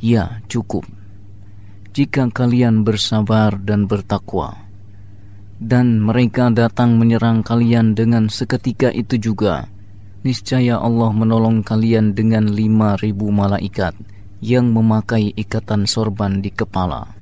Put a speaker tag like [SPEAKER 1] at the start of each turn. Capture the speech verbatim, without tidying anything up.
[SPEAKER 1] Ya, cukup. Jika kalian bersabar dan bertakwa, dan mereka datang menyerang kalian dengan seketika itu juga, niscaya Allah menolong kalian dengan lima ribu malaikat yang memakai ikatan sorban di kepala.